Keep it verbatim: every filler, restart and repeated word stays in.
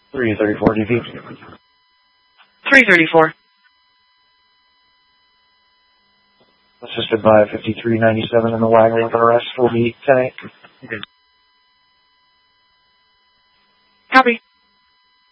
three thirty-four D P. three thirty-four. Assisted by fifty-three ninety-seven in the wagon with arrest will be ten eight. Copy.